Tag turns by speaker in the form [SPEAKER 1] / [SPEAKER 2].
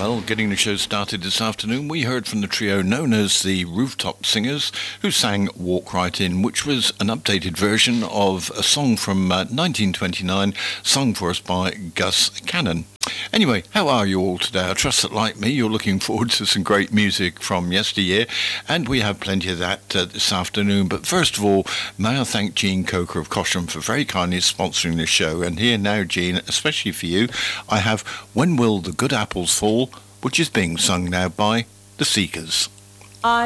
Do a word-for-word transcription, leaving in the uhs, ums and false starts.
[SPEAKER 1] Well, getting the show started this afternoon, we heard from the trio known as the Rooftop Singers, who sang Walk Right In, which was an updated version of a song from uh, nineteen twenty-nine, sung for us by Gus Cannon. Anyway, how are you all today? I trust that, like me, you're looking forward to some great music from yesteryear, and we have plenty of that uh, this afternoon. But first of all, may I thank Jean Coker of Cosham for very kindly sponsoring this show. And here now, Jean, especially for you, I have When Will the Good Apples Fall, which is being sung now by The Seekers.
[SPEAKER 2] I'm